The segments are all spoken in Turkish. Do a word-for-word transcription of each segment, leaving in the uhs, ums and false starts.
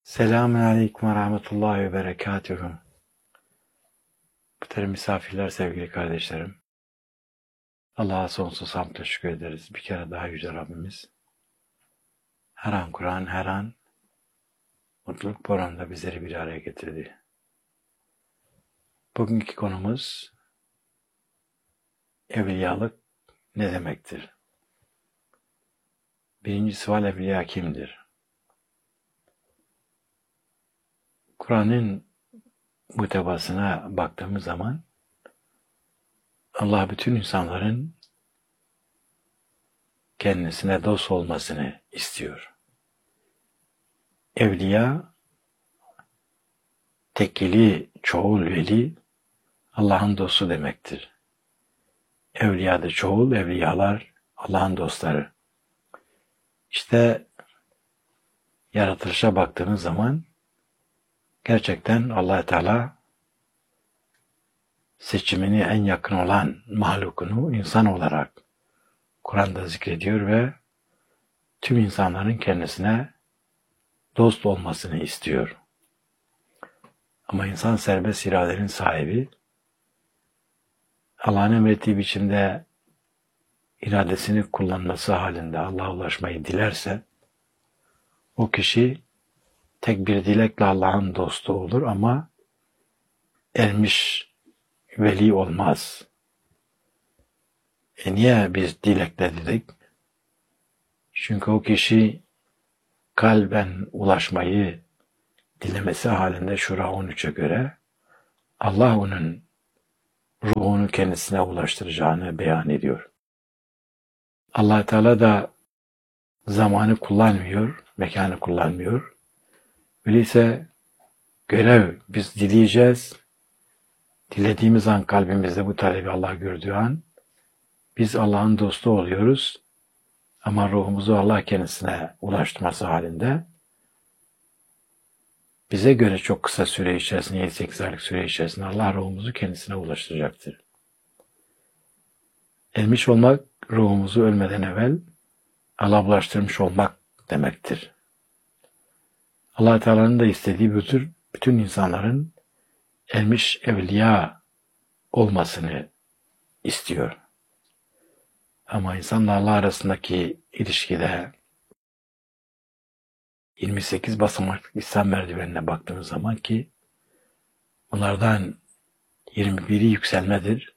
Selamünaleyküm ve rahmetullahi ve berekatühü. Muhterem misafirler, sevgili kardeşlerim. Allah'a sonsuz hamdle şükür ederiz. Bir kere daha Yüce Rabbimiz her an Kur'an, her an mutluluk programında bizleri bir araya getirdi. Bugünkü konumuz evliyalık ne demektir? Birinci sual, evliya kimdir? Kur'an'ın muhtevasına baktığımız zaman Allah bütün insanların kendisine dost olmasını istiyor. Evliya, tekili, çoğul veli, Allah'ın dostu demektir. Evliya da çoğul, evliyalar Allah'ın dostları. İşte yaratılışa baktığınız zaman gerçekten Allah Teala seçimini en yakın olan mahlukunu insan olarak Kur'an'da zikrediyor ve tüm insanların kendisine dost olmasını istiyor. Ama insan serbest iradenin sahibi, Allah'ın emrettiği biçimde iradesini kullanması halinde Allah'a ulaşmayı dilerse, o kişi tek bir dilekle Allah'ın dostu olur ama ermiş veli olmaz. E niye biz dilekle dedik? Çünkü o kişi kalben ulaşmayı dilemesi halinde Şura on üçe göre Allah onun ruhunu kendisine ulaştıracağını beyan ediyor. Allah Teala da zamanı kullanmıyor, mekanı kullanmıyor. Öyleyse görev, biz dileyeceğiz. Dilediğimiz an kalbimizde bu talebi Allah gördüğü an biz Allah'ın dostu oluyoruz. Ama ruhumuzu Allah kendisine ulaştırması halinde bize göre çok kısa süre içerisinde, yedi sekiz aylık süre içerisinde Allah ruhumuzu kendisine ulaştıracaktır. Ermiş olmak, ruhumuzu ölmeden evvel Allah'a ulaştırmış olmak demektir. Allah Teala'nın da istediği bütün, bütün insanların ermiş evliya olmasını istiyor. Ama insanla Allah arasındaki ilişkide yirmi sekiz basamaklı İslam merdivenine baktığımız zaman ki bunlardan yirmi biri yükselmedir.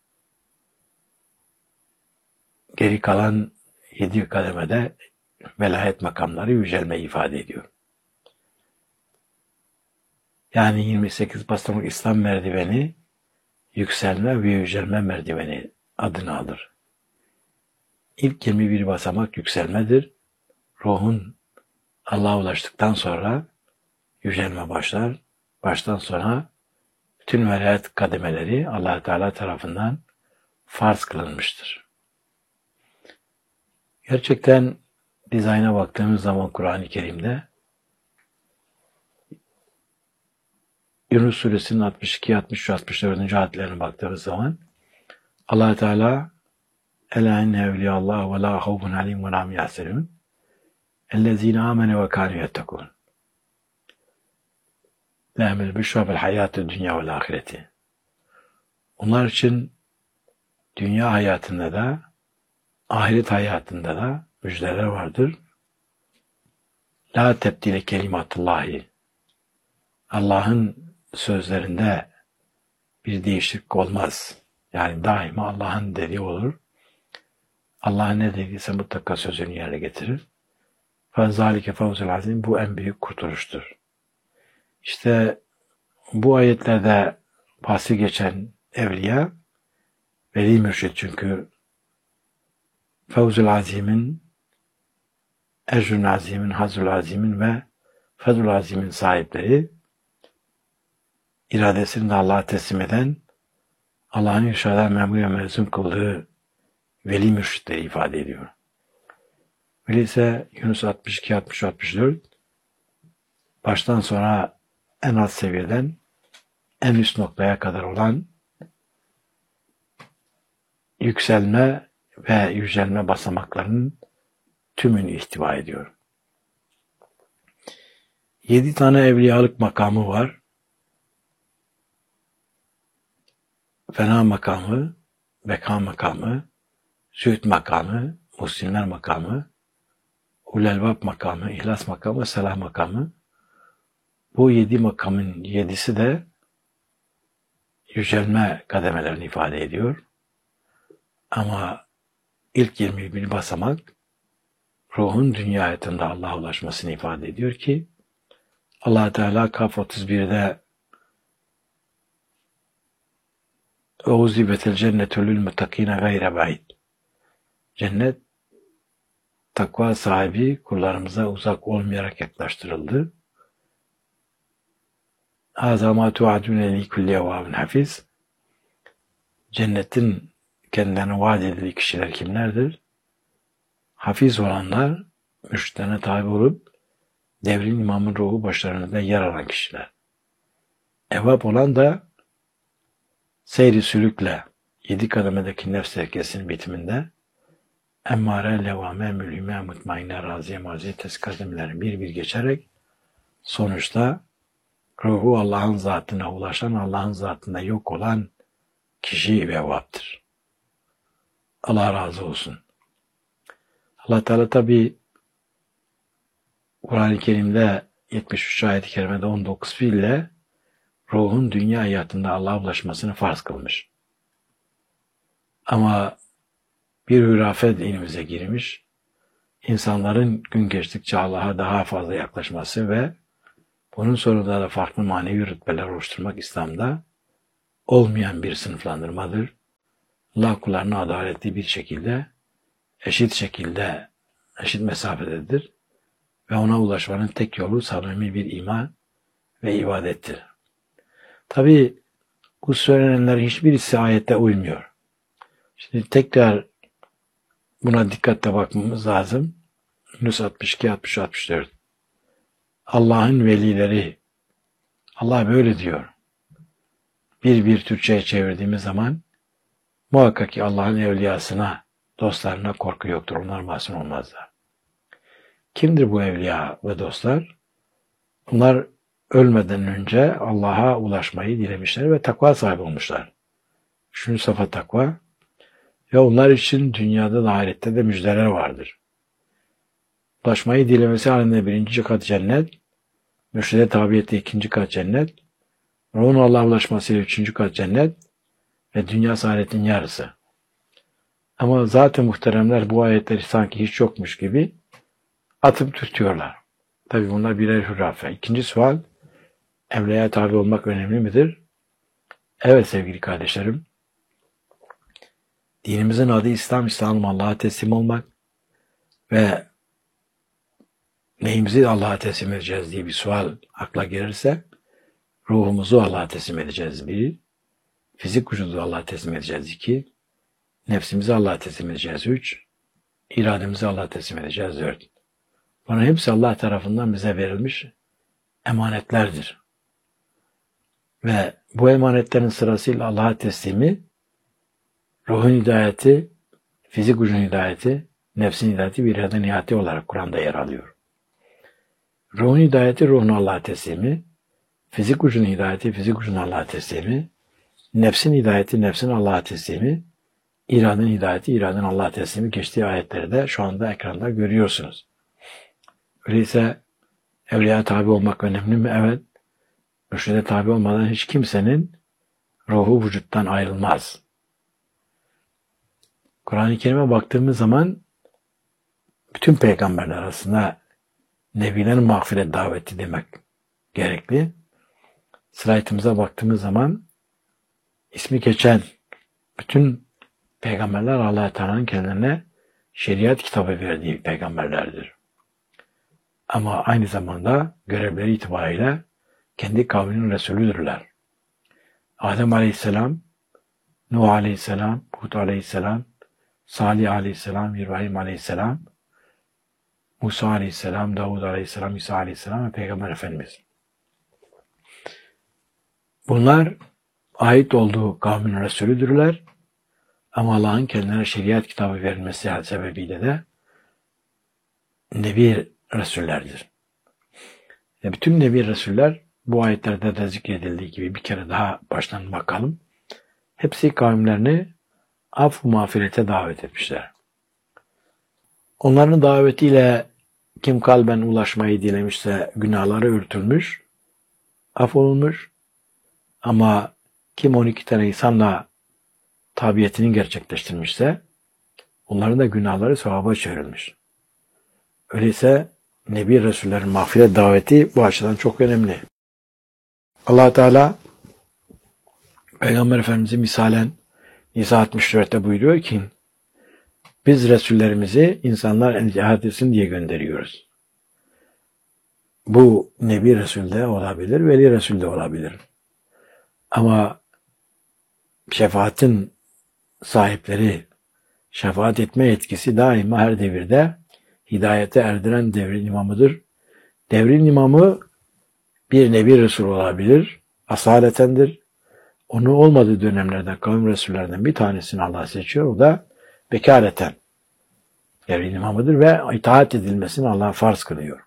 Geri kalan yedi kademede velayet makamları yücelmeyi ifade ediyor. Yani yirmi sekiz basamak İslam merdiveni yükselme ve yücelme merdiveni adını alır. İlk yirmi bir basamak yükselmedir. Ruhun Allah'a ulaştıktan sonra yücelme başlar. Baştan sona bütün velayet kademeleri Allah Teala tarafından farz kılınmıştır. Gerçekten dizayna baktığımız zaman Kur'an-ı Kerim'de Yunus Suresinin altmış iki, altmış üç, altmış dördüncü ayetlerine baktığımız zaman Allah Teala Ela inne evliyallah ve la havfun aleyhim ve la hum yahzanun ellezine amenu ve kanu yettekun lehumul büşra fil hayatid dünya vel ahireti. Onlar için dünya hayatında da ahiret hayatında da müjdeler vardır. La tebdile kelimatullahi. Allah'ın sözlerinde bir değişiklik olmaz. Yani daima Allah'ın dediği olur. Allah ne dediyse mutlaka sözünü yerine getirir. فَذَٰلِكَ فَوْزُ الْعَظِيمِ. Bu en büyük kurtuluştur. İşte bu ayetlerde bahsi geçen evliya, veli mürşid, çünkü Fevzul Azim'in, Ecrun Azim'in, Hazrul Azim'in ve Fezul Azim'in sahipleri, iradesini de Allah'a teslim eden, Allah'ın irşada memur ve mezun kıldığı veli mürşidleri ifade ediyor. Öyleyse Yunus altmış iki, altmış üç, altmış dört baştan sona en alt seviyeden en üst noktaya kadar olan yükselme ve yücelme basamaklarının tümünü ihtiva ediyor. Yedi tane evliyalık makamı var. Fena makamı, beka makamı, zühd makamı, muslimler makamı, ulelbab makamı, ihlas makamı, selah makamı. Bu yedi makamın yedisi de yücelme kademelerini ifade ediyor. Ama ilk yirmi bir basamak ruhun dünya hayatında Allah'a ulaşmasını ifade ediyor ki Allah Teala Kaf otuz birde "Euzibetel cennetü lil muttakine gayre ba'id." Cennet takva sahibi kullarımıza uzak olmayarak yaklaştırıldı. "Hâzâ mâ tu'adûne li kulli evvâbin hafiz." Cennetin kendilerine vaat edildiği kişiler kimlerdir? Hafiz olanlar, mürşitlerine tabi olup devrin imamın ruhu başlarında yer alan kişiler. Evvab olan da seyri sülükle yedi kademedeki nefs herkesinin bitiminde emmare, levame, mülhime, mutmainne, raziye, marziye, tez kademelerini bir bir geçerek sonuçta ruhu Allah'ın zatına ulaşan, Allah'ın zatında yok olan kişi evvaptır. Allah razı olsun. Allah Teala tabi Kur'an-ı Kerim'de yetmiş üç ayet-i kerimede on dokuz fiille ruhun dünya hayatında Allah'a ulaşmasını farz kılmış. Ama bir hürafet dinimize girmiş, insanların gün geçtikçe Allah'a daha fazla yaklaşması ve bunun sonunda da farklı manevi rütbeler oluşturmak İslam'da olmayan bir sınıflandırmadır. Allah kullarına adaletli bir şekilde, eşit şekilde, eşit mesafededir ve ona ulaşmanın tek yolu samimi bir iman ve ibadettir. Tabi bu söylenenlerin hiçbirisi ayette uymuyor. Şimdi tekrar buna dikkatle bakmamız lazım. Yunus altmış iki, altmış, altmış dört. Allah'ın velileri, Allah böyle diyor. Bir bir Türkçe'ye çevirdiğimiz zaman muhakkak ki Allah'ın evliyasına, dostlarına korku yoktur. Onlar masum olmazlar. Kimdir bu evliya ve dostlar? Bunlar ölmeden önce Allah'a ulaşmayı dilemişler ve takva sahibi olmuşlar. Üçüncü safa takva. Ve onlar için dünyada da ahirette de müjdeler vardır. Ulaşmayı dilemesi halinde birinci kat cennet, mürşide tabiyette ikinci kat cennet, ruhun Allah'a ulaşmasıyla üçüncü kat cennet ve dünya saadetin yarısı. Ama zaten muhteremler bu ayetleri sanki hiç yokmuş gibi atıp tutuyorlar. Tabi bunlar birer hürafe. İkinci sual, evliyaya tabi olmak önemli midir? Evet sevgili kardeşlerim. Dinimizin adı İslam, İslam'ın Allah'a teslim olmak ve neyimizi Allah'a teslim edeceğiz diye bir sual akla gelirse ruhumuzu Allah'a teslim edeceğiz bir, fizik vücudu Allah'a teslim edeceğiz iki, nefsimizi Allah'a teslim edeceğiz üç, irademizi Allah'a teslim edeceğiz dört. Bunun hepsi Allah tarafından bize verilmiş emanetlerdir. Ve bu emanetlerin sırasıyla Allah'a teslimi, ruhun hidayeti, fizik ucun hidayeti, nefsin hidayeti bir iraden hidayeti olarak Kur'an'da yer alıyor. Ruhun hidayeti ruhun Allah'a teslimi, fizik ucun hidayeti, fizik ucun Allah'a teslimi, nefsin hidayeti, nefsin Allah'a teslimi, iraden hidayeti, iraden Allah'a teslimi geçtiği ayetleri de şu anda ekranda görüyorsunuz. Öyleyse evliya tabi olmak önemli mi? Evet. Mürşide tabi olmadan hiç kimsenin ruhu vücuttan ayrılmaz. Kur'an-ı Kerim'e baktığımız zaman bütün peygamberler arasında nebilerin mağfiret daveti demek gerekli. Slaytımıza baktığımız zaman ismi geçen bütün peygamberler Allah-u Teala'nın kendilerine şeriat kitabı verdiği peygamberlerdir. Ama aynı zamanda görevleri itibariyle kendi kavminin Resulüdürler. Adem Aleyhisselam, Nuh Aleyhisselam, Hud Aleyhisselam, Salih Aleyhisselam, İbrahim Aleyhisselam, Musa Aleyhisselam, Davud Aleyhisselam, İsa Aleyhisselam ve Peygamber Efendimiz. Bunlar ait olduğu kavmin Resulüdürler ama Allah'ın kendilerine şeriat kitabı verilmesi sebebiyle de Nebi Resullerdir. Ve bütün Nebi Resuller bu ayetlerde de zikredildiği gibi bir kere daha baştan bakalım. Hepsi kavimlerini af-ı mağfirete davet etmişler. Onların davetiyle kim kalben ulaşmayı dilemişse günahları örtülmüş, affolunmuş. Ama kim on iki tane insanla tabiyetini gerçekleştirmişse onların da günahları sevaba çevrilmiş. Öyleyse Nebi Resullerin mağfiret daveti bu açıdan çok önemli. Allah Teala Peygamber Efendimiz'i misalen Nisa altmış dörtte buyuruyor ki biz Resullerimizi insanlar icraat etsin diye gönderiyoruz. Bu Nebi Resul de olabilir, Veli Resul de olabilir. Ama şefaatin sahipleri, şefaat etme etkisi daima her devirde hidayete erdiren devrin imamıdır. Devrin imamı bir Nebi Resul olabilir, asaletendir. Onun olmadığı dönemlerden, kavim Resullerden bir tanesini Allah seçiyor, o da bekareten devrin imamıdır ve itaat edilmesini Allah farz kılıyor.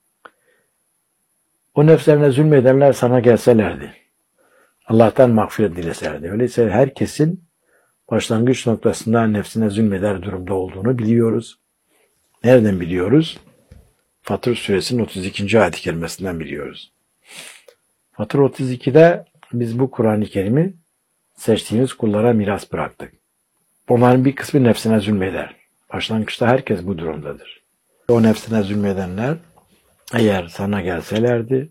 O nefslerine zulmedenler sana gelselerdi, Allah'tan mağfiret dileselerdi. Öyleyse herkesin başlangıç noktasında nefsine zulmeder durumda olduğunu biliyoruz. Nereden biliyoruz? Fatır Suresinin otuz ikinci ayet-i kerimesinden biliyoruz. Fatır otuz ikide biz bu Kur'an-ı Kerim'i seçtiğimiz kullara miras bıraktık. Onların bir kısmı nefsine zulmeder. Başlangıçta herkes bu durumdadır. O nefsine zulmedenler eğer sana gelselerdi,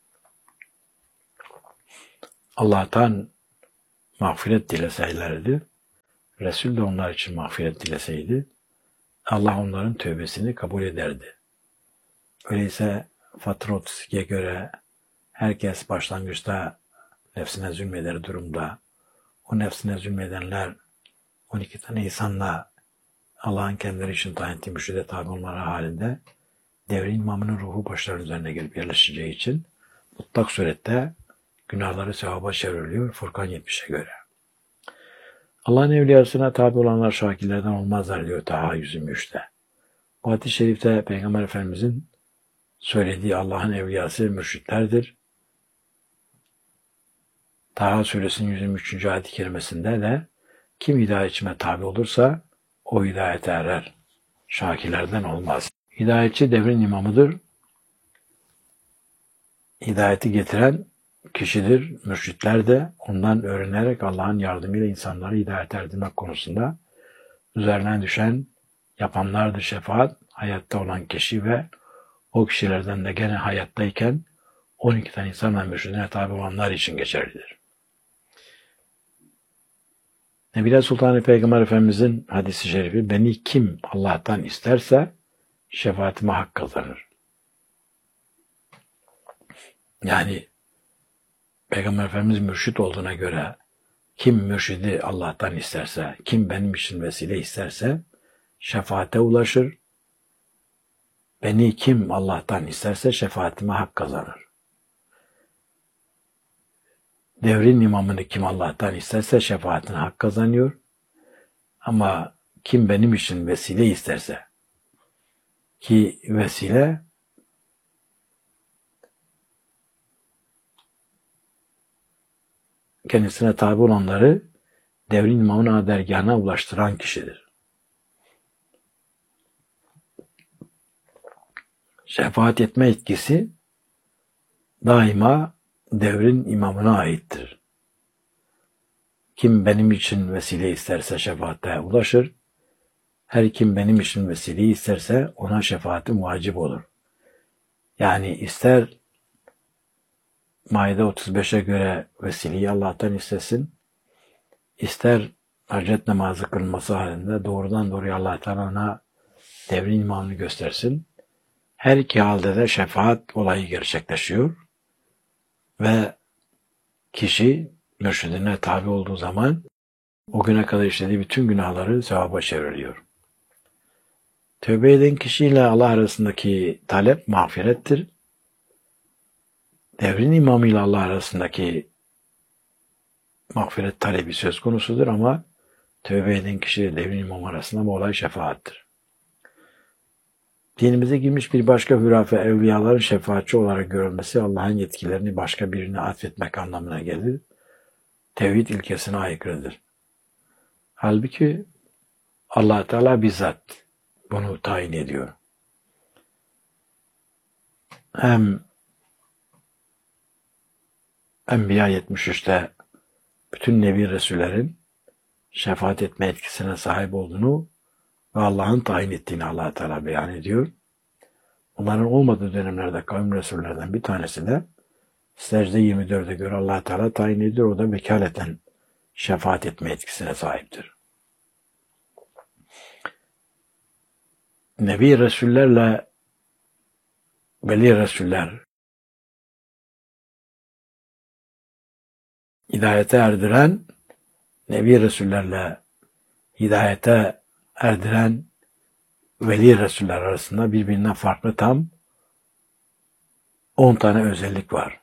Allah'tan mağfiret dileseylerdi, Resul de onlar için mağfiret dileseydi, Allah onların tövbesini kabul ederdi. Öyleyse Fatır otuz ikiye göre herkes başlangıçta nefsine zulmeder durumda. O nefsine zulmedenler on iki tane insanla Allah'ın kendileri için tayin ettiği mürşide tabi olmaları halinde devrin imamının ruhu başlarının üzerine gelip yerleşeceği için mutlak surette günahları sevaba çevriliyor Furkan yetmişe göre. Allah'ın evliyasına tabi olanlar şakirlerden olmazlar diyor Taha yüz yirmi üçte. Bu hadis-i şerifte Peygamber Efendimizin söylediği Allah'ın evliyası mürşitlerdir. Taha suresinin yüz yirmi üçüncü ayet-i kerimesinde de kim hidayetçime tabi olursa o hidayete erer. Şakirlerden olmaz. Hidayetçi devrin imamıdır. Hidayeti getiren kişidir. Mürşitler de ondan öğrenerek Allah'ın yardımıyla insanları hidayete erdirmek konusunda üzerine düşen yapanlardır şefaat, hayatta olan kişi ve o kişilerden de gene hayattayken on iki tane insanla mürşidine tabi olanlar için geçerlidir. Nebiler Sultanı Peygamber Efendimizin hadisi şerifi, beni kim Allah'tan isterse şefaatime hak kazanır. Yani Peygamber Efendimiz mürşit olduğuna göre kim mürşidi Allah'tan isterse, kim benim için vesile isterse şefaate ulaşır. Beni kim Allah'tan isterse şefaatime hak kazanır. Devrin imamını kim Allah'tan isterse şefaatine hak kazanıyor. Ama kim benim için vesile isterse, ki vesile kendisine tabi olanları devrin imamına dergahına ulaştıran kişidir. Şefaat etme etkisi daima devrin imamına aittir. Kim benim için vesile isterse şefaate ulaşır. Her kim benim için vesile isterse ona şefaatim vacip olur. Yani ister Maide otuz beşe göre vesileyi Allah'tan istesin, ister hacet namazı kılması halinde doğrudan doğruya Allah'tan ona devrin imamını göstersin. Her iki halde de şefaat olayı gerçekleşiyor ve kişi mürşidine tabi olduğu zaman o güne kadar işlediği bütün günahları sevaba çevriliyor. Tövbe eden kişiyle Allah arasındaki talep mağfirettir. Devrin imamıyla Allah arasındaki mağfiret talebi söz konusudur ama tövbe eden kişi ile devrin imamı arasında bu olay şefaattir. Dinimize girmiş bir başka hurafe evliyaların şefaatçi olarak görülmesi Allah'ın yetkilerini başka birine atfetmek anlamına gelir. Tevhid ilkesine aykırıdır. Halbuki Allah Teala bizzat bunu tayin ediyor. Hem Enbiya yetmiş üçte bütün Nebi Resullerin şefaat etme etkisine sahip olduğunu ve Allah'ın tayin ettiğini Allah Teala beyan ediyor. Bunların olmadığı dönemlerde kavim Resullerden bir tanesi de Secde yirmi dörde göre Allah Teala tayin ediyor. O da vekaleten şefaat etme etkisine sahiptir. Nebi Resullerle Veli Resuller hidayete erdiren, Nebi Resullerle hidayete erdiren Veli Resuller arasında birbirinden farklı tam on tane özellik var.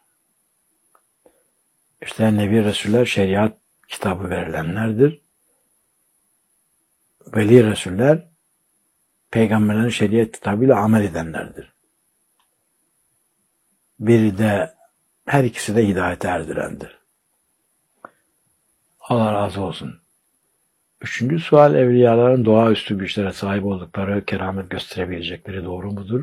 İşte Nebi Resuller şeriat kitabı verilenlerdir. Veli Resuller peygamberlerin şeriat kitabıyla amel edenlerdir. Biri de her ikisi de hidayete erdirendir. Allah razı olsun. Üçüncü sual, evliyaların doğaüstü güçlere sahip oldukları, keramet gösterebilecekleri doğru mudur?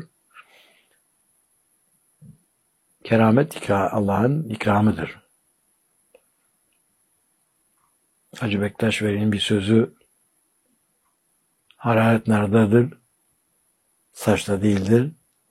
Keramet Allah'ın ikramıdır. Hacı Bektaş Veli'nin bir sözü, hararet nerededir? Saçta değildir.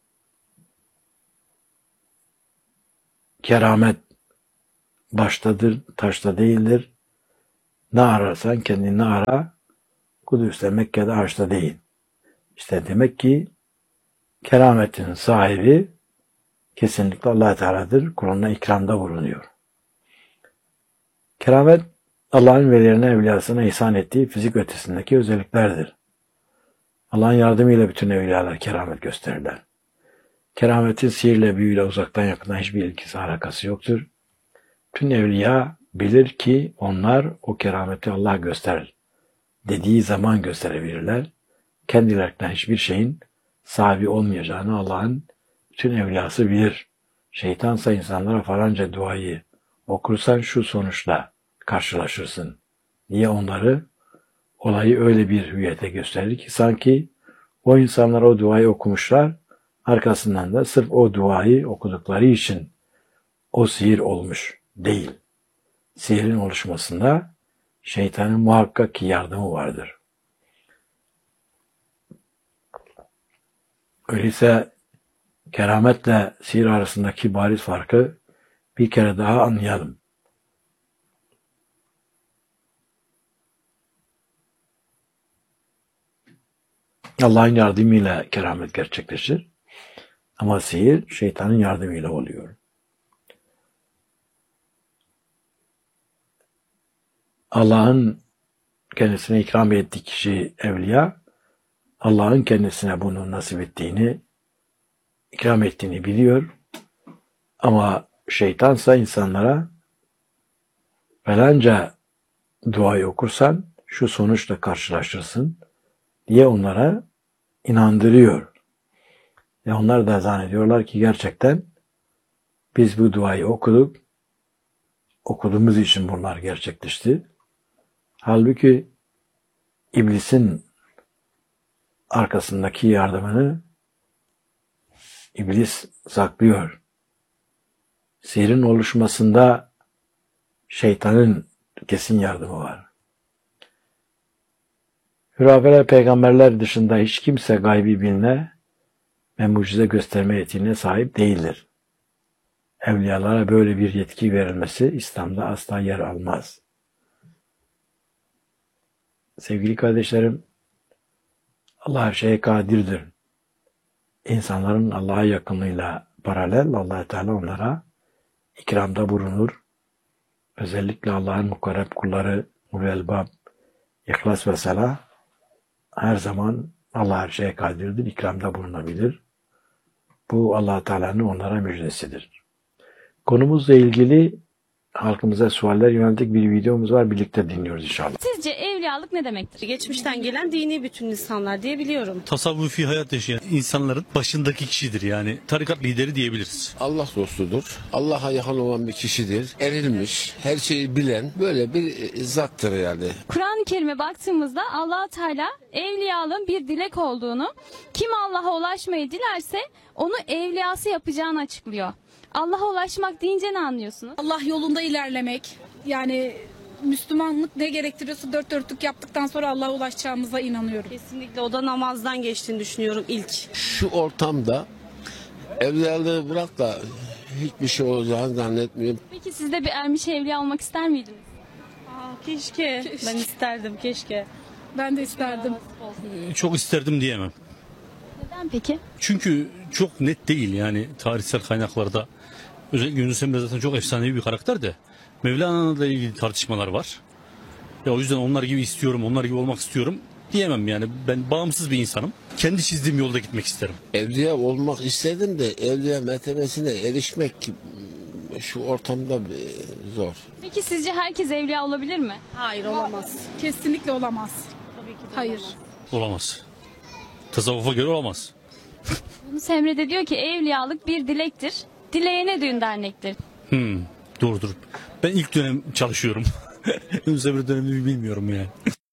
Keramet baştadır, taşta değildir. Ne ararsan kendini ara, Kudüs'te, Mekke'de, Haç'ta değil. İşte demek ki kerametin sahibi kesinlikle Allah Teala'dır. Kur'an'da ikramda bulunuyor. Keramet, Allah'ın velilerine, evliyasına ihsan ettiği fizik ötesindeki özelliklerdir. Allah'ın yardımıyla bütün evliyalar keramet gösterirler. Kerametin sihirle, büyüyle, uzaktan yakından hiçbir ilgisi, alakası yoktur. Tüm evliya bilir ki onlar o kerameti Allah gösterir dediği zaman gösterebilirler. Kendilerinden hiçbir şeyin sahibi olmayacağını Allah'ın bütün evliyası bilir. Şeytansa insanlara falanca duayı okursan şu sonuçla karşılaşırsın diye onları, olayı öyle bir hüviyete gösterir ki sanki o insanlar o duayı okumuşlar, arkasından da sırf o duayı okudukları için o sihir olmuş değil. Sihirin oluşmasında şeytanın muhakkak ki yardımı vardır. Öyleyse kerametle sihir arasındaki bariz farkı bir kere daha anlayalım. Allah'ın yardımıyla keramet gerçekleşir. Ama sihir şeytanın yardımıyla oluyor. Allah'ın kendisine ikram ettiği kişi evliya, Allah'ın kendisine bunu nasip ettiğini, ikram ettiğini biliyor. Ama şeytansa insanlara falanca duayı okursan şu sonuçla karşılaşırsın diye onlara inandırıyor. Ve onlar da zannediyorlar ki gerçekten biz bu duayı okuduk, okuduğumuz için bunlar gerçekleşti. Halbuki iblisin arkasındaki yardımını iblis saklıyor. Sihirin oluşmasında şeytanın kesin yardımı var. Hürafeler, peygamberler dışında hiç kimse gaybi bilme ve mucize gösterme yetkiine sahip değildir. Evliyalara böyle bir yetki verilmesi İslam'da asla yer almaz. Sevgili kardeşlerim, Allah her şeye kadirdir. İnsanların Allah'a yakınlığıyla paralel Allah Teala onlara ikramda bulunur. Özellikle Allah'ın mukarreb kulları, ulul elbab, İhlas ve Salah her zaman Allah her şeye kadirdir, ikramda bulunabilir. Bu Allah Teala'nın onlara müjdesidir. Konumuzla ilgili halkımıza sualler yönelik bir videomuz var. Birlikte dinliyoruz inşallah. Sizce evliyalık ne demektir? Geçmişten gelen dini bütün insanlar diye biliyorum. Tasavvufi hayat yaşayan insanların başındaki kişidir, yani tarikat lideri diyebiliriz. Allah dostudur. Allah'a yakın olan bir kişidir. Erilmiş, her şeyi bilen böyle bir zattır yani. Kur'an-ı Kerim'e baktığımızda Allah Teala evliyalığın bir dilek olduğunu, kim Allah'a ulaşmayı dilerse onu evliyası yapacağını açıklıyor. Allah'a ulaşmak deyince ne anlıyorsunuz? Allah yolunda ilerlemek, yani Müslümanlık ne gerektiriyorsa dört dörtlük yaptıktan sonra Allah'a ulaşacağımıza inanıyorum. Kesinlikle o da namazdan geçtiğini düşünüyorum ilk. Şu ortamda evliyalığı bırak da hiçbir şey olacağını zannetmiyorum. Peki siz de bir ermiş evliya olmak ister miydiniz? Aa, keşke. Ben isterdim keşke. Ben de isterdim. Çok isterdim diyemem. Neden peki? Çünkü çok net değil, yani tarihsel kaynaklarda. Özellikle Yunus Emre zaten çok efsanevi bir karakter de. Mevlana'yla ilgili tartışmalar var. Ya o yüzden onlar gibi istiyorum, onlar gibi olmak istiyorum diyemem yani. Ben bağımsız bir insanım. Kendi çizdiğim yolda gitmek isterim. Evliya olmak istedim de evliya mertebesine erişmek şu ortamda zor. Peki sizce herkes evliya olabilir mi? Hayır olamaz. Kesinlikle olamaz. Tabii ki de Hayır. olamaz. Olamaz. Tasavvufa göre olamaz. Yunus Emre de diyor ki evliyalık bir dilektir. Dileyene düğün dernektir. Hmm, doğrudur. Ben ilk dönem çalışıyorum. Yunus Emre dönemini bilmiyorum yani.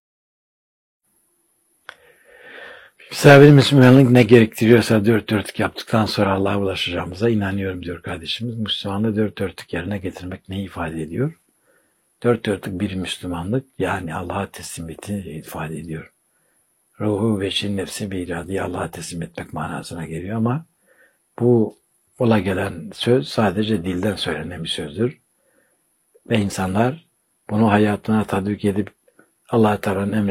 Misafir Müslümanlık ne gerektiriyorsa dört dörtlük yaptıktan sonra Allah'a ulaşacağımıza inanıyorum diyor kardeşimiz. Müslümanlığı dört dörtlük yerine getirmek ne ifade ediyor? Dört dörtlük bir Müslümanlık, yani Allah'a teslimiyeti ifade ediyor. Ruhu ve şin nefsi bir iradeyi Allah'a teslim etmek manasına geliyor ama bu ola gelen söz sadece dilden söylenen bir sözdür. Ve insanlar bunu hayatına tatbik edip Allah-u Teala'nın emri